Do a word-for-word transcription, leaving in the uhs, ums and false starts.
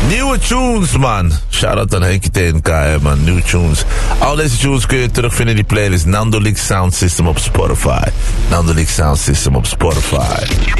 Nieuwe tunes, man. Shout-out aan Henkie T N K, man. Nieuwe tunes. Al deze tunes kun je terugvinden in die playlist. Nando Leak Sound System op Spotify. Nando Leak Sound System op Spotify.